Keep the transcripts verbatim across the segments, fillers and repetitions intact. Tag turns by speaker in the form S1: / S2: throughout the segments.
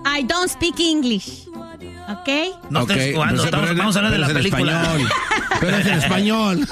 S1: I don't speak English. ¿Ok?
S2: No
S3: okay.
S2: estoy jugando,
S3: Entonces,
S2: estamos,
S3: pero,
S2: vamos a hablar de la
S3: pero es en
S2: película.
S3: Español. Pero es en español.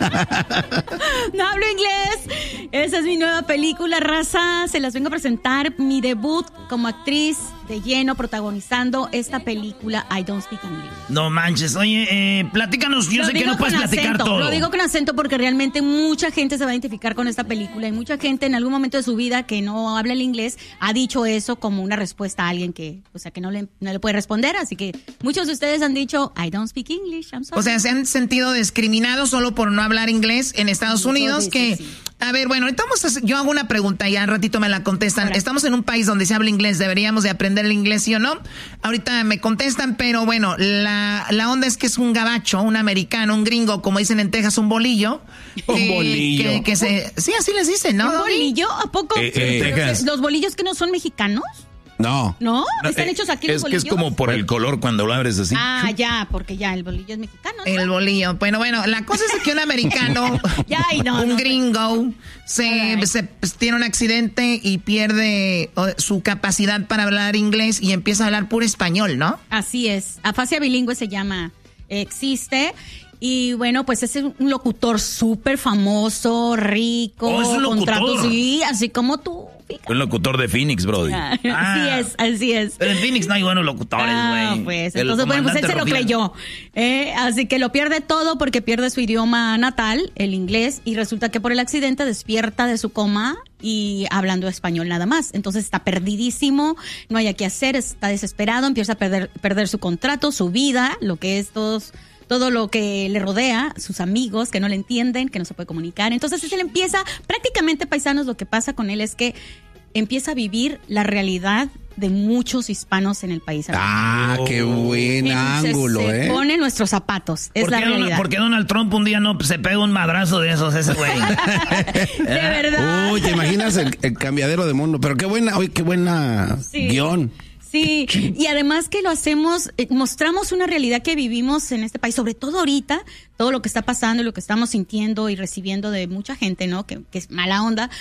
S1: No hablo inglés. Esa es mi nueva película, raza. Se las vengo a presentar. Mi debut como actriz de lleno protagonizando esta película I Don't Speak English.
S2: No manches. Oye, eh, platícanos. Yo
S1: Lo
S2: sé que
S1: digo
S2: no puedes
S1: con
S2: platicar
S1: acento,
S2: todo.
S1: Lo digo con acento porque realmente mucha gente se va a identificar con esta película y mucha gente en algún momento de su vida que no habla el inglés ha dicho eso como una respuesta a alguien que, o sea, que no le, no le puede responder. Así que muchos de ustedes han dicho I don't speak English. I'm sorry.
S4: O sea, se han sentido discriminados solo por no hablar inglés en Estados Unidos.
S1: Sí,
S4: que,
S1: sí, sí.
S4: A ver, bueno, ahorita vamos a hacer, yo hago una pregunta y al ratito me la contestan.
S1: Ahora.
S4: Estamos en un país donde se habla inglés, deberíamos de aprender el inglés, ¿sí o no? Ahorita me contestan, pero bueno, la, la onda es que es un gabacho, un americano, un gringo, como dicen en Texas, un bolillo.
S3: Un
S4: que,
S3: bolillo.
S4: Que, que se, sí, así les dicen, ¿no?
S1: ¿Un bolillo? ¿A poco?
S3: Eh, eh,
S1: Pero,
S2: Texas.
S1: ¿los bolillos que no son mexicanos?
S3: No.
S1: ¿No?
S2: No,
S1: ¿Están
S2: eh,
S1: hechos aquí
S2: es
S1: los
S2: que
S1: bolillos?
S2: es como por el color cuando lo abres así.
S1: Ah, ya, porque ya el bolillo es mexicano, ¿no?
S4: El bolillo. Bueno, bueno, la cosa es que un americano,
S1: Ya, y no,
S4: un
S1: no,
S4: gringo, se,
S1: Ay.
S4: se- pues, tiene un accidente y pierde oh, su capacidad para hablar inglés y empieza a hablar puro español, ¿no?
S1: Así es. Afasia bilingüe se llama, existe. Y bueno, pues es un locutor súper famoso, rico.
S2: Oh, es un locutor.
S1: contratos, sí, así como tú. fíjate.
S2: Un locutor de Phoenix, brody.
S1: Ah,
S2: Ah,
S1: así es, así es.
S2: Pero en Phoenix no hay buenos locutores, güey.
S1: Ah, pues,
S2: El
S1: entonces, bueno, pues él
S2: comandante
S1: se lo
S2: Rufián.
S1: creyó. Eh, así que lo pierde todo porque pierde su idioma natal, el inglés, y resulta que por el accidente despierta de su coma y hablando español nada más. Entonces está perdidísimo, no hay qué hacer, está desesperado, empieza a perder, perder su contrato, su vida, lo que es todos... todo lo que le rodea, sus amigos que no le entienden, que no se puede comunicar. Entonces él empieza, prácticamente, paisanos, lo que pasa con él es que empieza a vivir la realidad de muchos hispanos en el país.
S3: Ah, qué buen
S1: Entonces,
S3: ángulo,
S1: se
S3: ¿eh?
S1: pone nuestros zapatos, es
S2: ¿Por
S1: la
S2: qué, Donald,
S1: realidad.
S2: ¿Por qué Donald Trump un día no se pega un madrazo de esos ese güey?
S1: De verdad.
S3: Uy, ¿te imaginas el, el cambiadero de mundo? Pero qué buena, uy, qué buena
S1: Sí.
S3: guión.
S1: Sí, y además que lo hacemos, eh, mostramos una realidad que vivimos en este país, sobre todo ahorita, todo lo que está pasando y lo que estamos sintiendo y recibiendo de mucha gente, ¿no? Que, que es mala onda.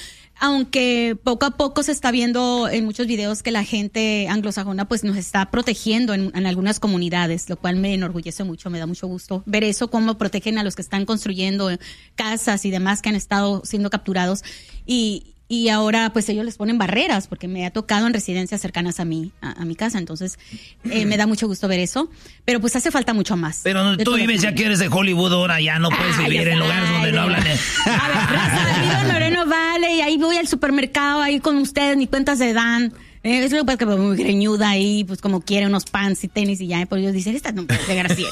S1: Aunque poco a poco se está viendo en muchos videos que la gente anglosajona pues nos está protegiendo en, en algunas comunidades, lo cual me enorgullece mucho, me da mucho gusto ver eso, cómo protegen a los que están construyendo casas y demás que han estado siendo capturados y Y ahora, pues, ellos les ponen barreras, porque me ha tocado en residencias cercanas a mí, a, a mi casa. Entonces, eh, me da mucho gusto ver eso. Pero, pues, hace falta mucho más.
S2: Pero donde
S1: De
S2: tú
S1: todo
S2: vives, ya
S1: esto.
S2: que eres de Hollywood, ahora ya no puedes
S1: Ay,
S2: vivir
S1: ya
S2: en
S1: sé,
S2: lugares donde
S1: ay,
S2: no
S1: ay.
S2: hablan. el-
S1: A ver, raza, vivo en Moreno Valley, y ahí voy al supermercado, ahí con ustedes, ni cuentas se dan. Eh, es lo que pasa que me muy greñuda ahí, pues como quiere, unos pants y tenis y ya. Por ellos dicen, esta no puede ser Graciela.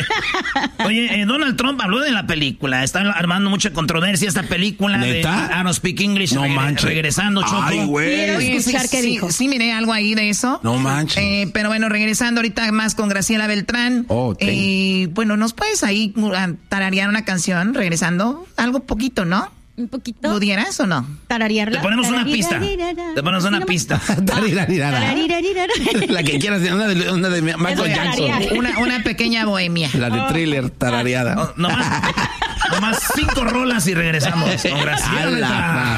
S2: Oye, eh, Donald Trump habló de la película. Está armando mucha controversia esta película.
S3: ¿Neta?
S2: De I Don't Speak English.
S3: No
S2: regre-
S3: manches.
S2: Regresando, Choco.
S3: Ay, güey.
S1: Quiero
S4: Oye,
S1: escuchar
S4: sí,
S1: qué
S4: sí,
S1: dijo.
S4: sí, miré algo ahí de eso.
S3: No manches.
S4: Eh, pero bueno, regresando ahorita más con Graciela Beltrán.
S3: Oh, ok.
S4: Eh, bueno, ¿nos puedes ahí uh, tararear una canción regresando? Algo poquito, ¿no?
S1: Un poquito.
S4: ¿Pudieras o no?
S1: Tararearla.
S2: Te ponemos una pista. Te ponemos una pista.
S3: Tarirarirara.
S1: Tararirarirara.
S3: La que quieras, una de, una de Michael
S1: de
S3: Jackson.
S1: tararear.
S4: Una, una pequeña bohemia.
S3: La de Thriller, tarareada.
S2: No, nomás, nomás cinco rolas y regresamos con Graciela.
S3: ¡Hala!
S2: Beltrán.